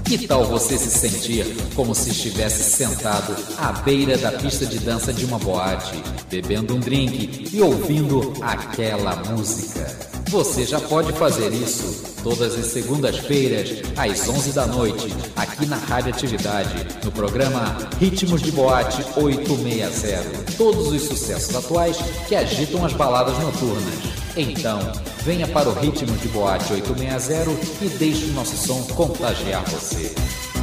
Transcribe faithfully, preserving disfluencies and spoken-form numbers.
Que tal você se sentir como se estivesse sentado à beira da pista de dança de uma boate, bebendo um drink e ouvindo aquela música? Você já pode fazer isso todas as segundas-feiras, às onze da noite, aqui na Rádio Atividade, no programa Ritmos de Boate oitocentos e sessenta. Todos os sucessos atuais que agitam as baladas noturnas. Então, venha para o Ritmos de Boate oitocentos e sessenta e deixe o nosso som contagiar você.